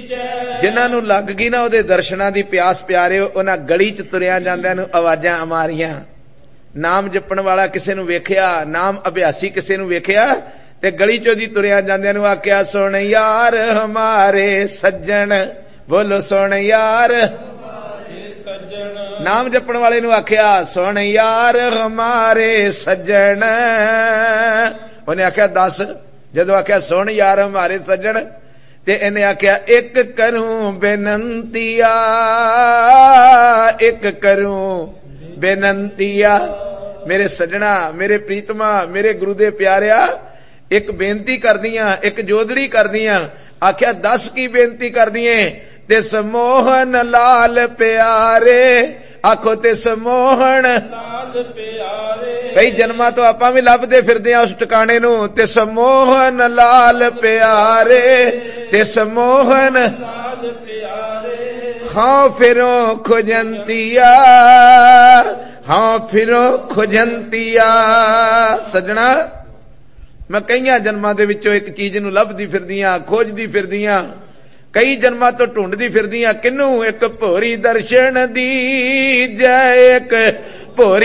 जिन्हां नूं लग गई ना उहदे दर्शनां दी प्यास प्यारिओ, उन्हां गली च तुरिया जांदिआं नूं आवाजां मारियां। नाम जपण वाला किसे नूं वेखिया, नाम अभ्यासी किसे नूं वेखिया ते गली चों दी तुरिया जांदिआं नूं आख्या, सुण यार हमारे सज्जण, बोलो सुण यार। नाम जपण वाले नूं आख्या, सुण यार हमारे सज्जण। उन्हें आख्या दस, जदों आख्या सुण यार हमारे सज्जण ते इन्हें आख्या, एक करूं बेनंतिया, एक करूं बेनंतिया। मेरे सज्जणा, मेरे प्रीतमा, मेरे गुरु दे प्यारिया, एक बेनती कर दियां, एक जोदड़ी कर दियां। आख्या दस की बेनती कर दिए? ते समोहन लाल प्यारे, आखो ते समोहन लाल प्यारे। कई जन्मां तो आपां भी लभदे फिरदे आ उस ठिकाणे नूं, ते समोहन लाल प्यारे, ते समोहन लाल प्यारे। हाँ फिरो खुजंतिया, हाँ फिरो खुजंतिया। सजना, मैं कई जन्मां दे विचों एक चीज नूं लभदी फिरदियां, खोजदी फिरदियां, कई जन्मां तो ढूंढदी फिरदियां। किनू? एक भोरी दर्शन दी जय, एक भोरी